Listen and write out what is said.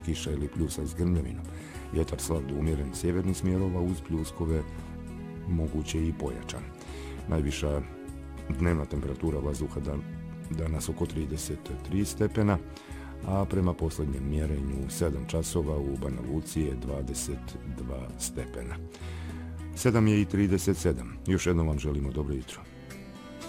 kiša ili pljusak s grmljavinom. Vjetar slab do umjeren sjevernih smjerova uz pljuskove, moguće i pojačan. Najviša dnevna temperatura vazduha danas oko 33 stepena, a prema posljednjem mjerenju 7 časova u Banja Luci je 22 stepena. 7 je i 37. Još jednom vam želimo dobro jutro.